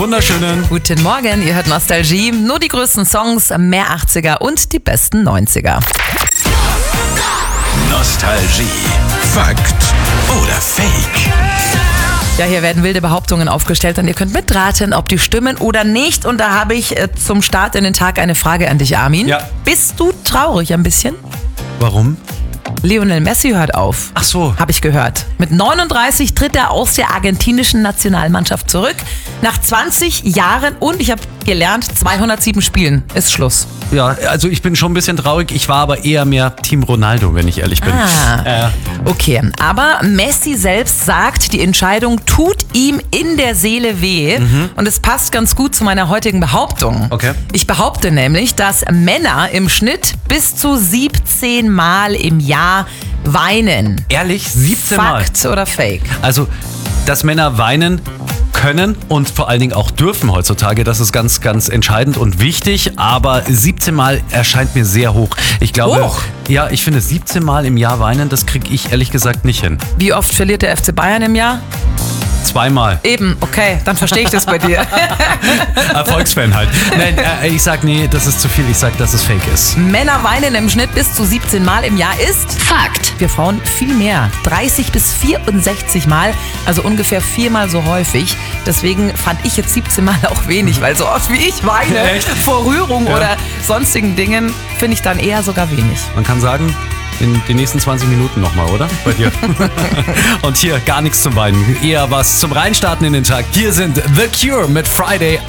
Wunderschönen Guten Morgen, ihr hört Nostalgie. Nur die größten Songs, mehr 80er und die besten 90er. Nostalgie. Fakt oder Fake? Ja, hier werden wilde Behauptungen aufgestellt und ihr könnt mitraten, ob die stimmen oder nicht. Und da habe ich zum Start in den Tag eine Frage an dich, Armin. Ja. Bist du traurig ein bisschen? Warum? Lionel Messi hört auf. Ach so. Habe ich gehört. Mit 39 tritt er aus der argentinischen Nationalmannschaft zurück. Nach 20 Jahren und ich habe gelernt, 207 Spielen ist Schluss. Ja, also ich bin schon ein bisschen traurig. Ich war aber eher mehr Team Ronaldo, wenn ich ehrlich bin. Okay, aber Messi selbst sagt, die Entscheidung tut ihm in der Seele weh. Und es passt ganz gut zu meiner heutigen Behauptung. Okay. Ich behaupte nämlich, dass Männer im Schnitt bis zu 17 Mal im Jahr weinen. Ehrlich? 17 Mal? Fakt oder Fake? Also, dass Männer weinen können und vor allen Dingen auch dürfen heutzutage, das ist ganz, ganz entscheidend und wichtig, aber 17 Mal erscheint mir sehr hoch. Ich glaube, Hoch? Ja, ich finde 17 Mal im Jahr weinen, das kriege ich ehrlich gesagt nicht hin. Wie oft verliert der FC Bayern im Jahr? 2 Mal. Eben, okay, dann verstehe ich das bei dir. Erfolgsfan halt. Nein, ich sag nee, das ist zu viel. Ich sag, dass es fake ist. Männer weinen im Schnitt bis zu 17 Mal im Jahr ist Fakt. wir Frauen viel mehr. 30 bis 64 Mal, also ungefähr 4-mal so häufig. Deswegen fand ich jetzt 17 Mal auch wenig, weil so oft wie ich weine Echt? vor Rührung Ja. oder sonstigen Dingen, finde ich dann eher sogar wenig. Man kann sagen, in den nächsten 20 Minuten nochmal, oder? Bei dir. Und hier gar nichts zum Weinen. Eher was zum Reinstarten in den Tag. Hier sind The Cure mit Friday